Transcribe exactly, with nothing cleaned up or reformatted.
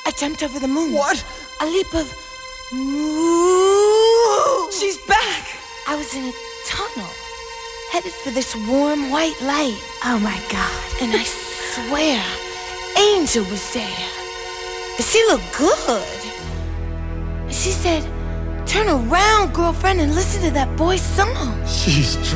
I jumped over the moon. What? A leap of moo. She's back! I was in a tunnel, headed for this warm white light. Oh my God. And I swear, Angel was there. She looked good. She said, "Turn around, girlfriend, and listen to that boy's song." She's